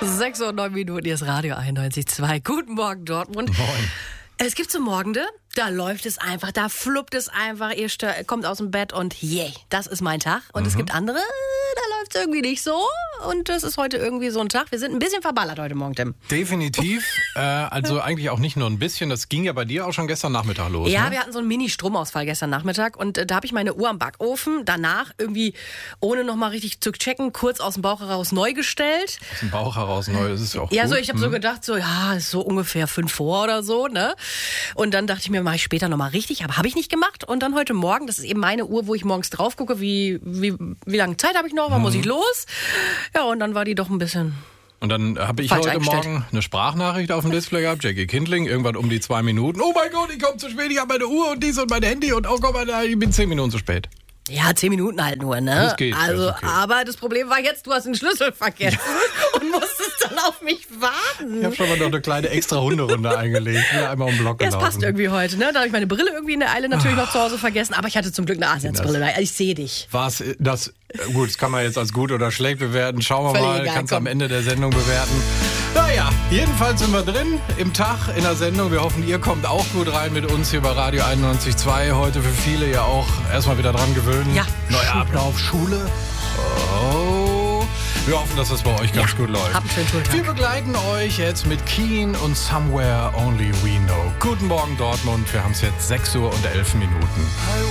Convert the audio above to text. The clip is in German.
6:09, hier ist Radio 91.2. Guten Morgen, Dortmund. Moin. Es gibt so Morgende, da läuft es einfach, da fluppt es einfach, ihr kommt aus dem Bett und das ist mein Tag. Und es gibt andere, da läuft es irgendwie nicht so. Und das ist heute irgendwie so ein Tag. Wir sind ein bisschen verballert heute Morgen, Tim. Definitiv. Also eigentlich auch nicht nur ein bisschen. Das ging ja bei dir auch schon gestern Nachmittag los. Ja, ne? wir hatten so einen Mini-Stromausfall gestern Nachmittag und da habe ich meine Uhr am Backofen danach irgendwie, ohne nochmal richtig zu checken, kurz aus dem Bauch heraus neu gestellt. Aus dem Bauch heraus neu, das ist ja auch Ja, gut. so ich habe so gedacht, so ja, ist so ungefähr 5 vor oder so, ne? Und dann dachte ich mir, mache ich später nochmal richtig, aber habe ich nicht gemacht. Und dann heute Morgen, das ist eben meine Uhr, wo ich morgens drauf gucke, wie lange Zeit habe ich noch, wann muss ich los? Ja, und dann war die doch ein bisschen... Und dann habe ich falsch heute eingestellt. Morgen eine Sprachnachricht auf dem Display gehabt, Jackie Kindling, irgendwann um die 2 Minuten. Oh mein Gott, ich komme zu spät, ich habe meine Uhr und dies und mein Handy und oh Gott, ich bin 10 Minuten zu spät. Ja, 10 Minuten halt nur, ne? Das geht, also, das ist okay. Aber das Problem war jetzt, du hast den Schlüssel vergessen und musstest dann auf mich warten. Ich habe schon mal noch eine kleine extra Hunderunde eingelegt, wieder einmal um den Block Ja, es gelaufen. passt irgendwie heute, ne? Da habe ich meine Brille irgendwie in der Eile natürlich noch zu Hause vergessen, aber ich hatte zum Glück eine Ansatzbrille. Ich sehe dich. Was das, gut, das kann man jetzt als gut oder schlecht bewerten. Schauen wir Völlig mal, egal, kannst du komm. am Ende der Sendung bewerten. Naja, jedenfalls sind wir drin im Tag, in der Sendung. Wir hoffen, ihr kommt auch gut rein mit uns hier bei Radio 91.2. Heute für viele ja auch erstmal wieder dran gewöhnen. Ja. Neuer Ablauf, Schule. Oh. Wir hoffen, dass das bei euch ganz gut läuft. Habt einen schönen Schultag. Wir begleiten euch jetzt mit Keen und Somewhere Only We Know. Guten Morgen, Dortmund. Wir haben es jetzt 6:11 Uhr.